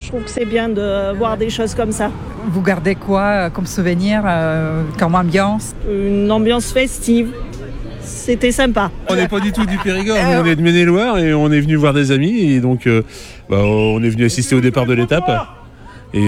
trouve que c'est bien de voir des choses comme ça. Vous gardez quoi comme souvenir, comme ambiance? Une ambiance festive. C'était sympa. On n'est pas du tout du Périgord, on est de Maine-et-Loire et on est venu voir des amis et donc on est venu assister au départ de l'étape. Et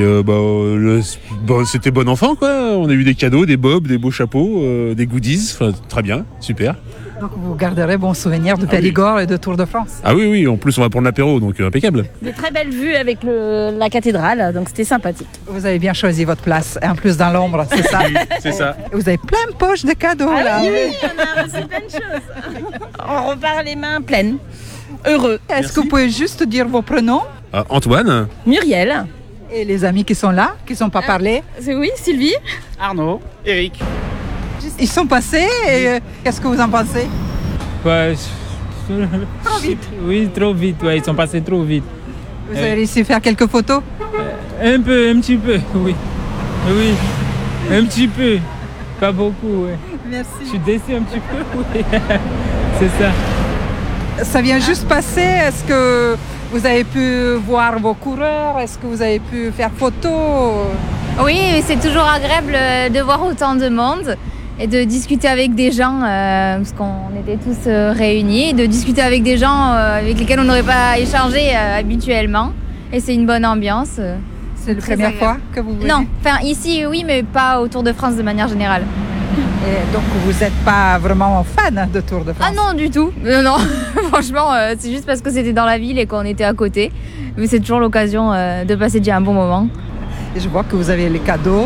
c'était bon enfant quoi, on a eu des cadeaux, des bobs, des beaux chapeaux, des goodies, très bien, super. Donc vous garderez bon souvenir de Périgord et de Tour de France. Ah oui, en plus on va prendre l'apéro, donc impeccable. De très belles vues avec la cathédrale, donc c'était sympathique. Vous avez bien choisi votre place, en plus dans l'ombre, c'est ça? Oui, c'est ça. Vous avez plein de poches de cadeaux là. Oui, on a reçu plein de choses. On repart les mains pleines, heureux. Est-ce que vous pouvez juste dire vos prénoms? Antoine. Muriel. Et les amis qui sont là, qui ne sont pas parlé? Oui, Sylvie. Arnaud. Eric. Ils sont passés et qu'est-ce que vous en pensez? Ouais, Trop vite. Oui, trop vite. Ouais, ils sont passés trop vite. Vous avez réussi à faire quelques photos? Un petit peu, oui. Oui, un petit peu. Pas beaucoup, ouais. Merci. Je suis déçu un petit peu, oui. C'est ça. Ça vient juste passer. Est-ce que vous avez pu voir vos coureurs? Est-ce que vous avez pu faire photo? Oui, c'est toujours agréable de voir autant de monde et de discuter avec des gens, parce qu'on était tous réunis, et de discuter avec des gens avec lesquels on n'aurait pas échangé habituellement. Et c'est une bonne ambiance. C'est la première fois que vous venez? Non, enfin ici oui, mais pas au Tour de France de manière générale. Et donc vous n'êtes pas vraiment fan de Tour de France? Ah non, du tout. Non. Franchement, c'est juste parce que c'était dans la ville et qu'on était à côté. Mais c'est toujours l'occasion de passer déjà un bon moment. Et je vois que vous avez les cadeaux.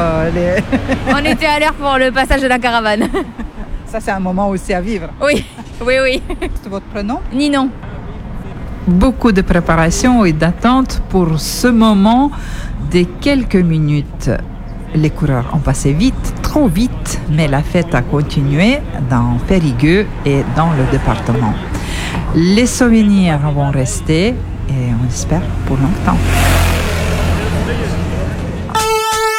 On était à l'heure pour le passage de la caravane. Ça, c'est un moment aussi à vivre. Oui. C'est votre prénom? Ninon. Beaucoup de préparation et d'attente pour ce moment de quelques minutes. Les coureurs ont passé vite, trop vite, mais la fête a continué dans Périgueux et dans le département. Les souvenirs vont rester et on espère pour longtemps.